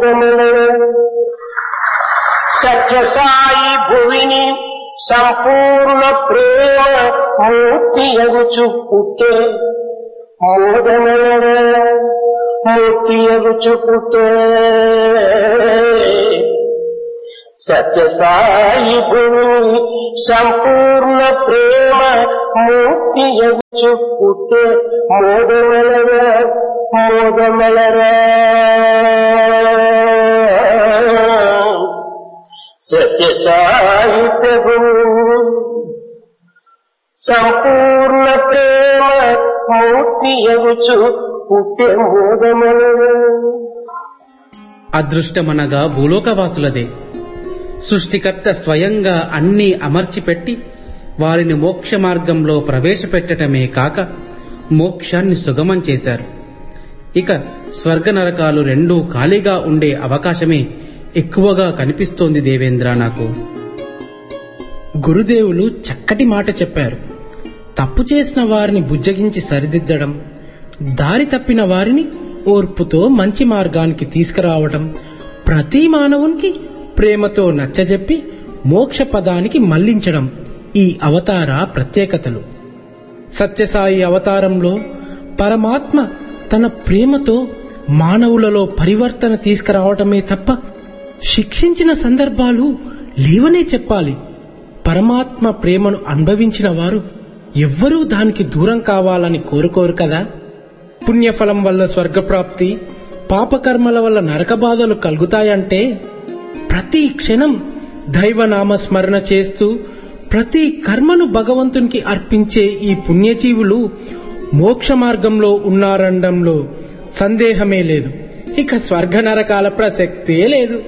సత్యసాయి భువిని సంపూర్ణ ప్రేమ మూర్తి ఎగుచు పుట్టే మోదమల మూర్తి ఎగుచు పుట్టే సత్యసాయి భువిని సంపూర్ణ ప్రేమ మూర్తి ఎగుచు పుట్టే మోదమలరా మోదమలరా సత్యసాయి ప్రభువు సంపూర్ణ ప్రేమ మూర్తి ఎగుచు పుట్టే మోదమలరా. అదృష్టమనగా భూలోకవాసులదే. సృష్టికర్త స్వయంగా అన్నీ అమర్చిపెట్టి వారిని మోక్ష మార్గంలో ప్రవేశపెట్టటమే కాక మోక్షాన్ని సుగమం చేశారు. ఇక స్వర్గ నరకాలు రెండూ ఖాళీగా ఉండే అవకాశమే ఎక్కువగా కనిపిస్తోంది దేవేంద్ర నాకు. గురుదేవులు చక్కటి మాట చెప్పారు. తప్పు చేసిన వారిని బుజ్జగించి సరిదిద్దడం, దారి తప్పిన వారిని ఓర్పుతో మంచి మార్గానికి తీసుకురావటం, ప్రతి మానవునికి ప్రేమతో నచ్చజెప్పి మోక్ష పదానికి మళ్లించడం ఈ అవతార ప్రత్యేకతలు. సత్యసాయి అవతారంలో పరమాత్మ తన ప్రేమతో మానవులలో పరివర్తన తీసుకురావటమే తప్ప శిక్షించిన సందర్భాలు లేవనే చెప్పాలి. పరమాత్మ ప్రేమను అనుభవించిన వారు ఎవ్వరూ దానికి దూరం కావాలని కోరుకోరు కదా. పుణ్యఫలం వల్ల స్వర్గప్రాప్తి, పాపకర్మల వల్ల నరక బాధలు కలుగుతాయంటే ప్రతి క్షణం దైవనామ స్మరణ చేస్తూ ప్రతి కర్మను భగవంతునికి అర్పించే ఈ పుణ్యజీవులు మోక్ష మార్గంలో ఉన్నారనడంలో సందేహమే లేదు. ఇక స్వర్గ నరకాల ప్రసక్తే లేదు.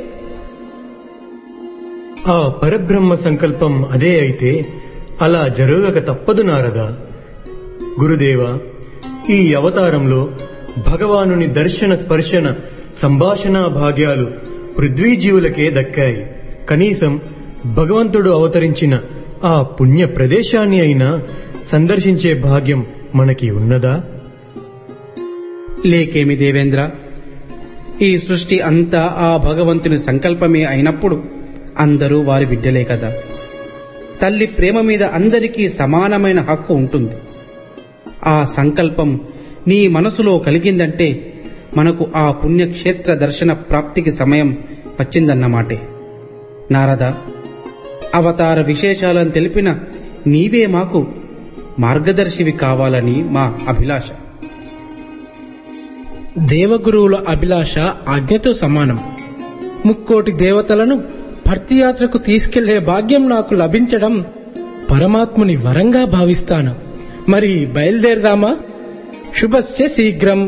ఆ పరబ్రహ్మ సంకల్పం అదే అయితే అలా జరగక తప్పదు నారదా. గురుదేవా, ఈ అవతారంలో భగవానుని దర్శన స్పర్శన సంభాషణ భాగ్యాలు పృథ్వీజీవులకే దక్కాయి. కనీసం భగవంతుడు అవతరించిన ఆ పుణ్య ప్రదేశాన్ని అయినా సందర్శించే భాగ్యం మనకి ఉన్నదా? లేకేమి దేవేంద్ర, ఈ సృష్టి అంతా ఆ భగవంతుని సంకల్పమే అయినప్పుడు అందరూ వారి బిడ్డలే కదా. తల్లి ప్రేమ మీద అందరికీ సమానమైన హక్కు ఉంటుంది. ఆ సంకల్పం నీ మనసులో కలిగిందంటే మనకు ఆ పుణ్యక్షేత్ర దర్శన ప్రాప్తికి సమయం వచ్చిందన్నమాటే. నారద, అవతార విశేషాలను తెలిపిన నీవే మాకు మార్గదర్శివి కావాలని మా అభిలాష. దేవగురువుల అభిలాష ఆజ్ఞతో సమానం. ముక్కోటి దేవతలను భర్తీయాత్రకు తీసుకెళ్లే భాగ్యం నాకు లభించడం పరమాత్ముని వరంగా భావిస్తాను. మరి బయలుదేరదామా? శుభస్య శీఘ్రం.